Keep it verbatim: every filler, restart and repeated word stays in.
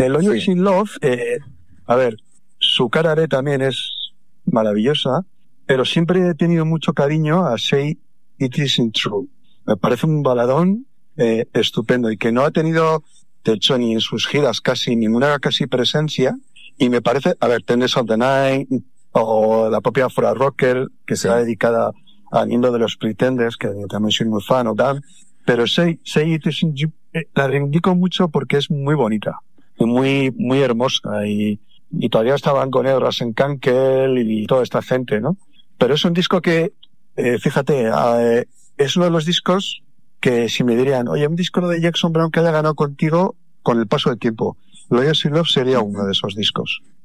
El Always in Love, eh, a ver, su cara B también es maravillosa, pero siempre he tenido mucho cariño a Say It Isn't True. Me parece un baladón eh, estupendo y que no ha tenido, de hecho, ni en sus giras casi ninguna casi presencia. Y me parece, a ver, Tenders of the Night o la propia For a Rocker, que Sí. será dedicada al miembro de los Pretenders, que también soy muy fan o tal. Pero Say, Say It Isn't You, eh, la reivindico mucho porque es muy bonita y muy, muy hermosa. Y, y todavía estaban con él Rasen Kankel y toda esta gente, ¿no? Pero es un disco que, eh, fíjate, eh, es uno de los discos que si me dirían, oye, un disco de Jackson Browne que haya ganado contigo con el paso del tiempo, Lawyers in Love sería uno de esos discos.